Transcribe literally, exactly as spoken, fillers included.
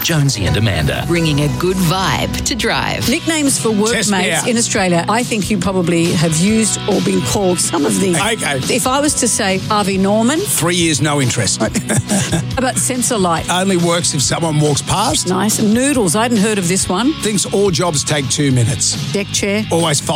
Jonesy and Amanda. Bringing a good vibe to drive. Nicknames for Test me workmates out. in Australia, I think you probably have used or been called some of these. Okay. If I was to say Harvey Norman, Three years, no interest. how about Sensor Light? Only works if someone walks past. Nice. Noodles, I hadn't heard of this one. Thinks all jobs take two minutes. Deck chair. Always